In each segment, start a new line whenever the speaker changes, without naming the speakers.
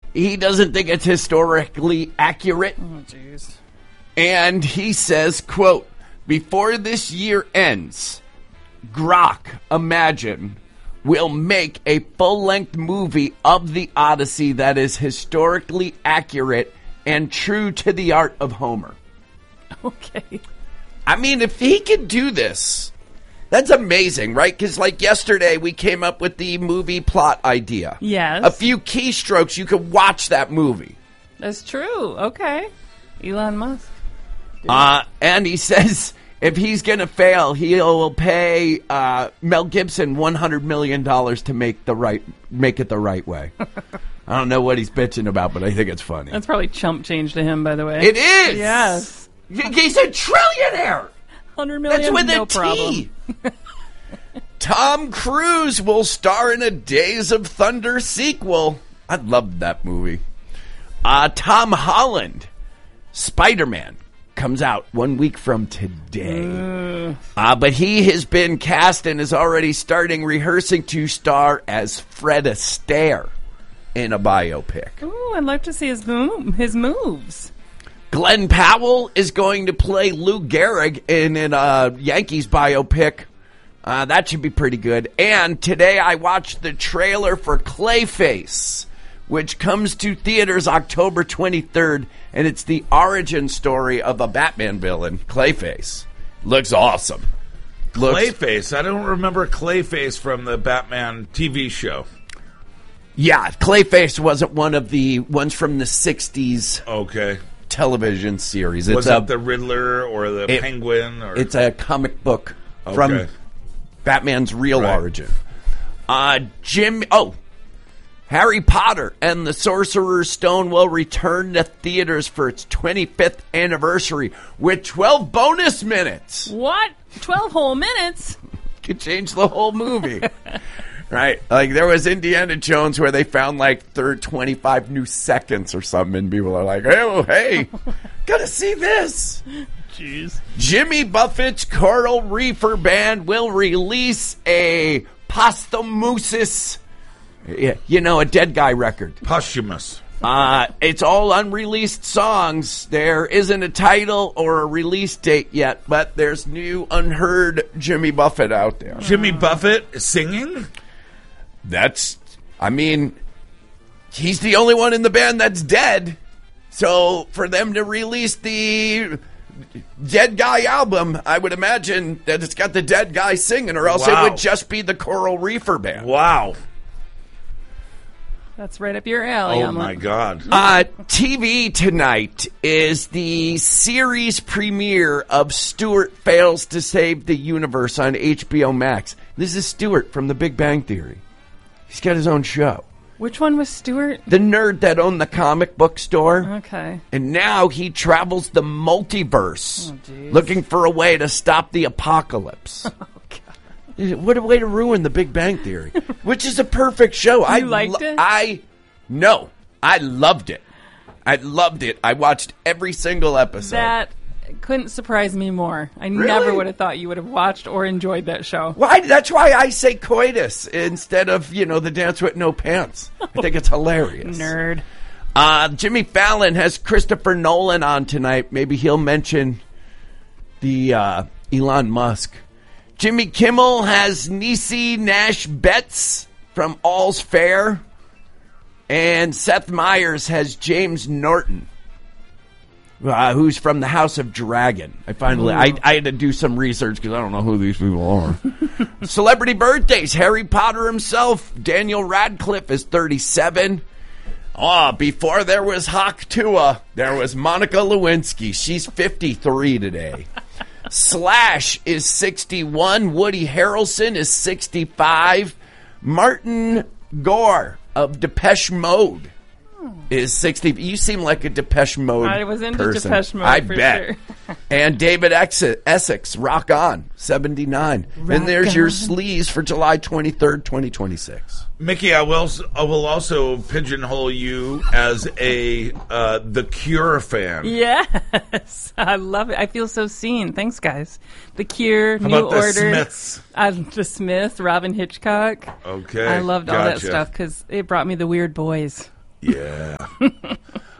He doesn't think it's historically accurate.
Oh, jeez.
And he says, quote, before this year ends, Grok, Imagine, will make a full-length movie of the Odyssey that is historically accurate and true to the art of Homer.
Okay.
I mean, if he could do this, that's amazing, right? Because like yesterday, we came up with the movie plot idea.
Yes.
A few keystrokes, you could watch that movie.
That's true. Okay. Elon Musk.
And he says if he's going to fail, he'll pay Mel Gibson $100 million to make it the right way. I don't know what he's bitching about, but I think it's funny.
That's probably chump change to him, by the way.
It is.
Yes.
He's a trillionaire.
100 million,
That's with
no
a
problem.
T. Tom Cruise will star in a Days of Thunder sequel. I loved that movie. Tom Holland, Spider-Man, comes out 1 week from today. But he has been cast and is already starting rehearsing to star as Fred Astaire in a biopic.
Ooh, I'd like to see his moves.
Glenn Powell is going to play Lou Gehrig in a Yankees biopic. That should be pretty good. And today I watched the trailer for Clayface, which comes to theaters October 23rd, and it's the origin story of a Batman villain, Clayface. Looks awesome.
Clayface? I don't remember Clayface from the Batman TV show.
Yeah, Clayface wasn't one of the ones from the 60s.
Okay.
Television series.
Was it the Riddler or the Penguin? Or?
It's a comic book from Batman's real origin. Harry Potter and the Sorcerer's Stone will return to theaters for its 25th anniversary with 12 bonus minutes.
What? 12 whole minutes?
Could change the whole movie. Right? Like there was Indiana Jones where they found like 25 new seconds or something, and people are like, oh, hey, gotta see this.
Jeez.
Jimmy Buffett's Coral Reefer Band will release a posthumous, a dead guy record.
Posthumous.
It's all unreleased songs. There isn't a title or a release date yet, but there's new unheard Jimmy Buffett out there.
Jimmy Buffett singing?
He's the only one in the band that's dead. So for them to release the Dead Guy album, I would imagine that it's got the dead guy singing, or else it would just be the Coral Reefer Band.
Wow.
That's right up your alley.
Oh, my God.
TV tonight is the series premiere of Stuart Fails to Save the Universe on HBO Max. This is Stuart from The Big Bang Theory. He's got his own show.
Which one was Stuart?
The nerd that owned the comic book store.
Okay.
And now he travels the multiverse looking for a way to stop the apocalypse.
Oh, God.
What a way to ruin The Big Bang Theory, which is a perfect show.
You liked it?
I loved it. I loved it. I watched every single episode.
That couldn't surprise me more. I
Really?
never would have thought you would have watched or enjoyed that show.
Why? That's why I say coitus instead of, the Dance with No Pants. I think it's hilarious.
Nerd.
Jimmy Fallon has Christopher Nolan on tonight. Maybe he'll mention the Elon Musk. Jimmy Kimmel has Niecy Nash Betts from All's Fair. And Seth Meyers has James Norton, who's from the House of Dragon. I had to do some research because I don't know who these people are. Celebrity birthdays. Harry Potter himself, Daniel Radcliffe, is 37. Before there was Hawk Tuah, there was Monica Lewinsky. She's 53 today. Slash is 61. Woody Harrelson is 65. Martin Gore of Depeche Mode is 60. You seem like a Depeche Mode
I was into
person.
Depeche Mode,
I
for
bet.
sure.
And David Essex, Rock On, 79. And there's your sleaze for July 23rd, 2026.
Mickey, I will also pigeonhole you as The Cure fan.
Yes. I love it. I feel so seen. Thanks, guys. The Cure,
How
New
about the
Order.
Smiths?
The Smiths, Robin Hitchcock.
Okay.
I loved all that
gotcha.
stuff because it brought me the Weird Boys.
Yeah.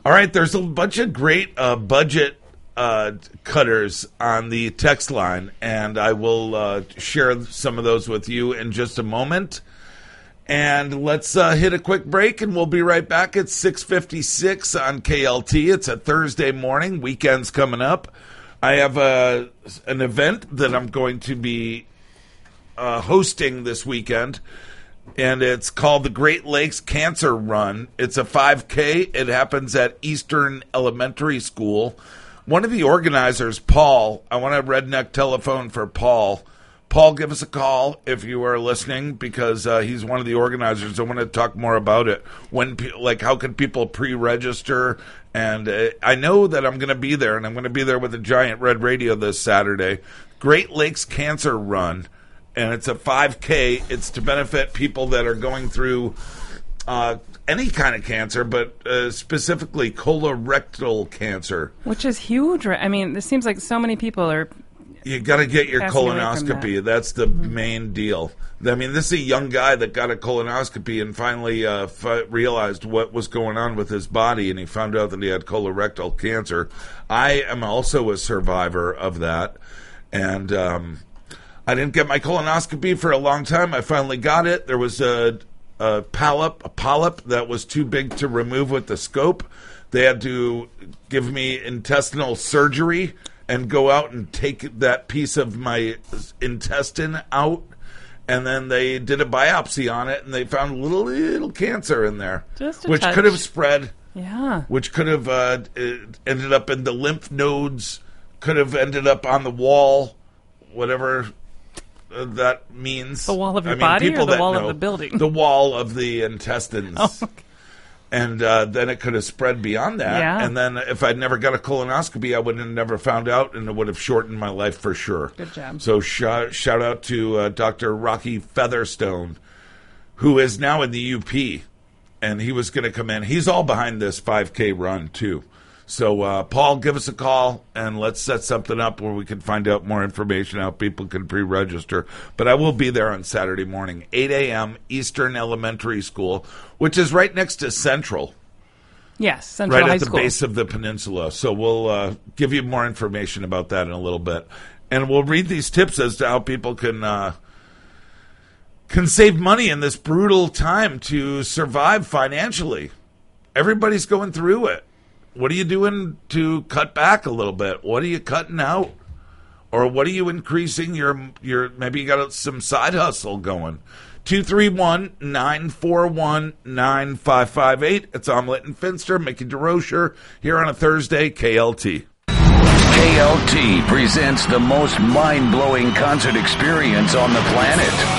All right, there's a bunch of great budget cutters on the text line, and I will share some of those with you in just a moment. And let's hit a quick break, and we'll be right back. It's 6:56 on KLT. It's a Thursday morning. Weekend's coming up. I have an event that I'm going to be hosting this weekend, and it's called the Great Lakes Cancer Run. It's a 5K. It happens at Eastern Elementary School. One of the organizers, Paul, I want a redneck telephone for Paul. Paul, give us a call if you are listening, because he's one of the organizers. I want to talk more about it. How can people pre-register? And I know that I'm going to be there, and I'm going to be there with a giant red radio this Saturday. Great Lakes Cancer Run, and it's a 5K. It's to benefit people that are going through any kind of cancer, but specifically colorectal cancer.
Which is huge. I mean, it seems like so many people are...
You got to get your
colonoscopy.
colonoscopy. That's the main deal. I mean, this is a young guy that got a colonoscopy and finally realized what was going on with his body, and he found out that he had colorectal cancer. I am also a survivor of that, and I didn't get my colonoscopy for a long time. I finally got it. There was a polyp that was too big to remove with the scope. They had to give me intestinal surgery and go out and take that piece of my intestine out. And then they did a biopsy on it, and they found little cancer in there, which could have spread.
Yeah.
Which could have ended up in the lymph nodes, could have ended up on the wall, whatever that means.
The wall of your body or the wall of the building?
The wall of the intestines.
Oh, okay.
And then it could have spread beyond that.
Yeah.
And then if I'd never got a colonoscopy, I would have never found out, and it would have shortened my life for sure.
Good job.
So shout out to Dr. Rocky Featherstone, who is now in the UP, and he was going to come in. He's all behind this 5K run, too. So, Paul, give us a call, and let's set something up where we can find out more information, how people can pre-register. But I will be there on Saturday morning, 8 a.m., Eastern Elementary School, which is right next to Central.
Yes, Central High
Right at the
School.
base of the peninsula. So we'll give you more information about that in a little bit. And we'll read these tips as to how people can save money in this brutal time to survive financially. Everybody's going through it. What are you doing to cut back a little bit? What are you cutting out? Or what are you increasing your maybe you got some side hustle going? 231-941-9558. It's Omelette and Finster, Mickey DeRocher, here on a Thursday, KLT.
KLT presents the most mind-blowing concert experience on the planet.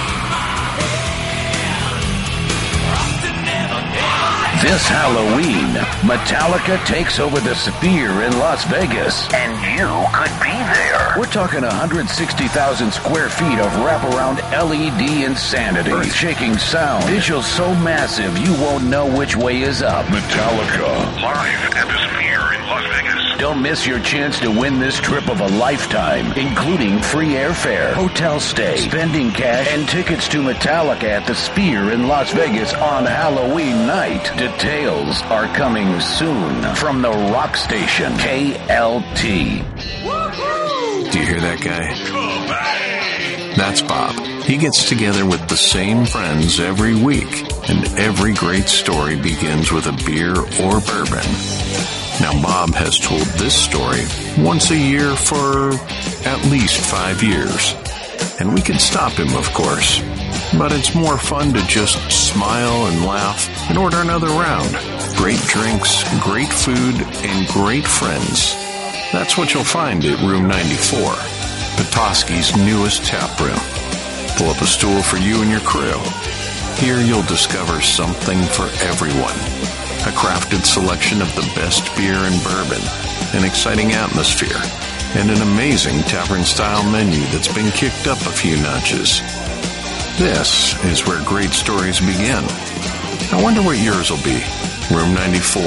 This Halloween, Metallica takes over the Sphere in Las Vegas. And you could be there. We're talking 160,000 square feet of wraparound LED insanity. Earth-shaking sound. Visuals so massive you won't know which way is up. Metallica.
Live at the Sphere in Las Vegas.
Don't miss your chance to win this trip of a lifetime, including free airfare, hotel stay, spending cash, and tickets to Metallica at the Sphere in Las Vegas on Halloween night. Details are coming soon from the rock station, KLT.
Do you hear that guy? That's Bob. He gets together with the same friends every week, and every great story begins with a beer or bourbon. Now, Bob has told this story once a year for at least 5 years. And we can stop him, of course. But it's more fun to just smile and laugh and order another round. Great drinks, great food, and great friends. That's what you'll find at Room 94, Petoskey's newest tap room. Pull up a stool for you and your crew. Here you'll discover something for everyone. A crafted selection of the best beer and bourbon, an exciting atmosphere, and an amazing tavern-style menu that's been kicked up a few notches. This is where great stories begin. I wonder what yours will be. Room 94,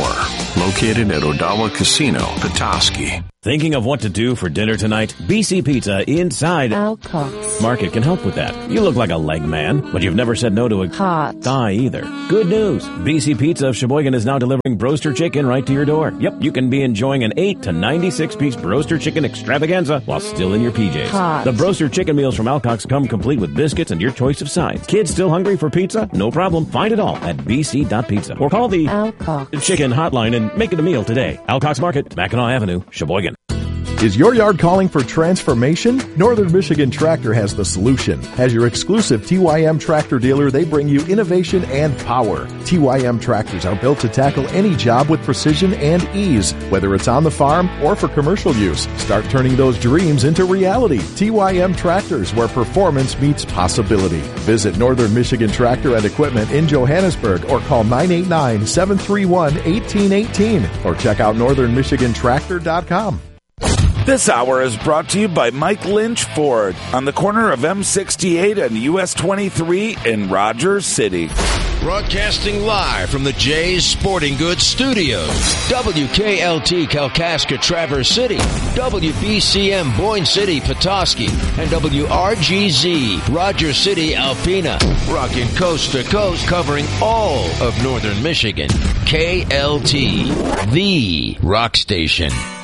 located at Odawa Casino, Petoskey.
Thinking of what to do for dinner tonight? BC Pizza inside
Alcox
Market can help with that. You look like a leg man, but you've never said no to a
hot
thigh either. Good news! BC Pizza of Sheboygan is now delivering Broaster Chicken right to your door. Yep, you can be enjoying an 8 to 96-piece Broaster Chicken extravaganza while still in your PJs.
Hot.
The Broaster Chicken meals from Alcox come complete with biscuits and your choice of sides. Kids still hungry for pizza? No problem. Find it all at bc.pizza or call the
Alcox
Chicken hotline and make it a meal today. Alcox Market, Mackinac Avenue, Sheboygan.
Is your yard calling for transformation? Northern Michigan Tractor has the solution. As your exclusive TYM tractor dealer, they bring you innovation and power. TYM tractors are built to tackle any job with precision and ease, whether it's on the farm or for commercial use. Start turning those dreams into reality. TYM Tractors, where performance meets possibility. Visit Northern Michigan Tractor and Equipment in Johannesburg or call 989-731-1818 or check out northernmichigantractor.com.
This hour is brought to you by Mike Lynch Ford on the corner of M68 and US 23 in Rogers City.
Broadcasting live from the Jay's Sporting Goods Studios. WKLT Kalkaska Traverse City, WBCM Boyne City Petoskey, and WRGZ Rogers City Alpena. Rocking coast to coast, covering all of northern Michigan. KLT, the rock station.